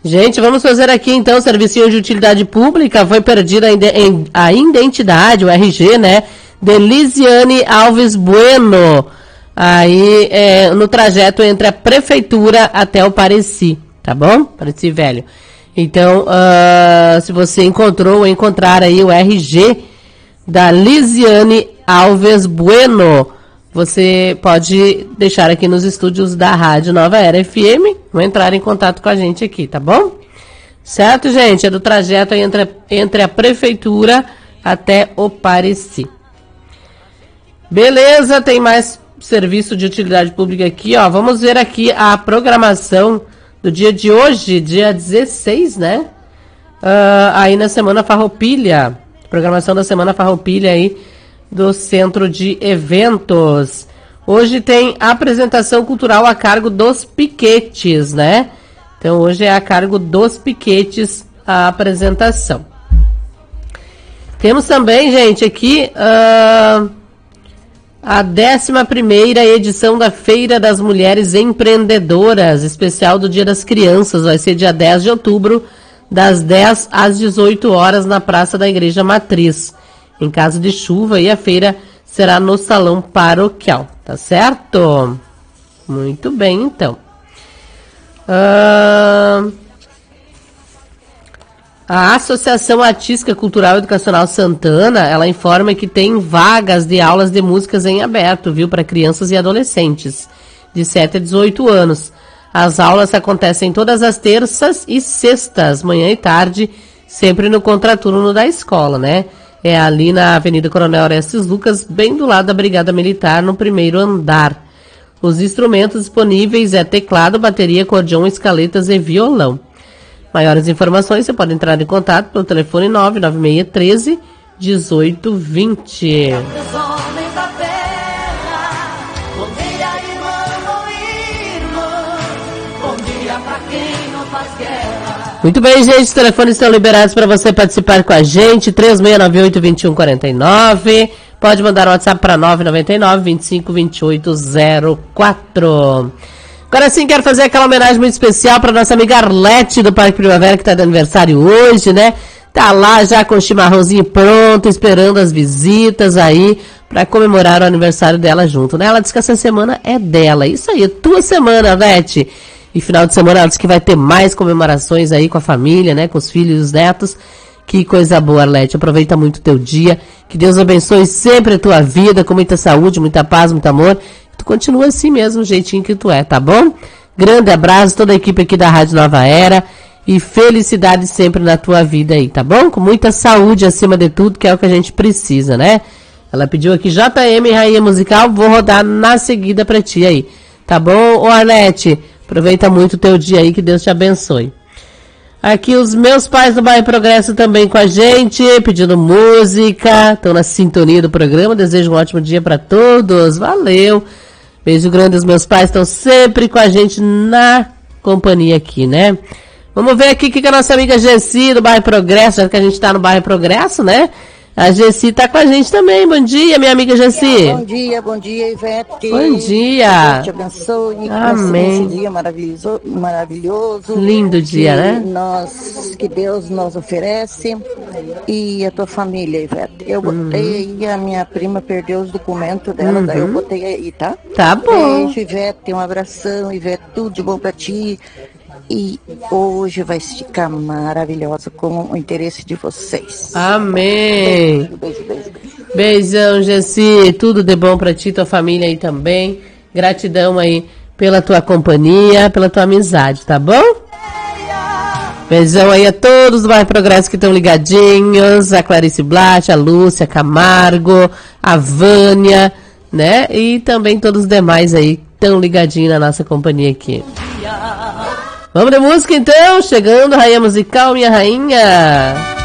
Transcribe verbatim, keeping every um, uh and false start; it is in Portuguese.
Gente, vamos fazer aqui então o serviço de utilidade pública. Foi perdida a identidade, o R G, né? De Lisiane Alves Bueno. Aí, é, no trajeto entre a prefeitura até o Pareci, tá bom? Pareci Velho. Então, uh, se você encontrou ou encontrar aí o R G da Lisiane Alves Bueno, você pode deixar aqui nos estúdios da Rádio Nova Era F M, ou entrar em contato com a gente aqui, tá bom? Certo, gente? É do trajeto entre, entre a prefeitura até o Pareci. Beleza, tem mais serviço de utilidade pública aqui, ó. Vamos ver aqui a programação do dia de hoje, dia dezesseis, né? Uh, aí na Semana Farroupilha. Programação da Semana Farroupilha aí do Centro de Eventos. Hoje tem apresentação cultural a cargo dos piquetes, né? Então hoje é a cargo dos piquetes a apresentação. Temos também, gente, aqui uh, a décima primeira edição da Feira das Mulheres Empreendedoras, especial do Dia das Crianças. Vai ser dia dez de outubro, das dez às dezoito horas, na Praça da Igreja Matriz. Em caso de chuva, e a feira será no Salão Paroquial, tá certo? Muito bem, então. Uh, a Associação Artística Cultural e Educacional Santana, ela informa que tem vagas de aulas de músicas em aberto, viu, para crianças e adolescentes, de sete a dezoito anos. As aulas acontecem todas as terças e sextas, manhã e tarde, sempre no contraturno da escola, né? É ali na Avenida Coronel Orestes Lucas, bem do lado da Brigada Militar, no primeiro andar. Os instrumentos disponíveis é teclado, bateria, acordeão, escaletas e violão. Maiores informações, você pode entrar em contato pelo telefone nove nove seis um três, um oito dois zero. Muito bem, gente, os telefones estão liberados para você participar com a gente, três seis nove oito, dois um quatro nove, pode mandar um WhatsApp para nove nove nove, vinte e cinco, vinte e oito zero quatro. Agora sim, quero fazer aquela homenagem muito especial para nossa amiga Arlete do Parque Primavera, que está de aniversário hoje, né? Tá lá já com o chimarrãozinho pronto, esperando as visitas aí, para comemorar o aniversário dela junto, né? Ela disse que essa semana é dela, isso aí, é tua semana, Arlete. E final de semana ela disse que vai ter mais comemorações aí com a família, né? Com os filhos e os netos. Que coisa boa, Arlete. Aproveita muito o teu dia. Que Deus abençoe sempre a tua vida, com muita saúde, muita paz, muito amor. Tu continua assim mesmo, o jeitinho que tu é, tá bom? Grande abraço, toda a equipe aqui da Rádio Nova Era. E felicidade sempre na tua vida aí, tá bom? Com muita saúde acima de tudo, que é o que a gente precisa, né? Ela pediu aqui J M, Rainha Musical. Vou rodar na seguida pra ti aí. Tá bom, ô Arlete? Aproveita muito o teu dia aí, que Deus te abençoe. Aqui os meus pais do Bairro Progresso também com a gente, pedindo música, estão na sintonia do programa, desejo um ótimo dia para todos, valeu. Beijo grande, os meus pais estão sempre com a gente na companhia aqui, né? Vamos ver aqui o que a nossa amiga Gessi do Bairro Progresso, já que a gente está no Bairro Progresso, né? A Gessi está com a gente também. Bom dia, minha amiga Gessi. Bom dia, bom dia, Ivete. Bom dia. Deus te abençoe. Amém. Esse dia maravilhoso, maravilhoso. Lindo dia, né? Nós, que Deus nos oferece. E a tua família, Ivete. Eu Uhum. botei e a minha prima perdeu os documentos dela, Uhum. daí eu botei aí, tá? Tá bom. Beijo, Ivete. Um abração, Ivete. Tudo de bom pra ti. E hoje vai ficar maravilhosa com o interesse de vocês. Amém. Beijo, beijo, beijo, beijo. Beijão, Gessi. Tudo de bom pra ti, tua família aí também. Gratidão aí pela tua companhia, pela tua amizade, tá bom? Beijão aí a todos do Bairro Progresso que estão ligadinhos. A Clarice Blatt, a Lúcia Camargo, a Vânia, né? E também todos os demais aí tão ligadinhos na nossa companhia aqui. Vamos de música então, chegando, Rainha Musical, minha rainha.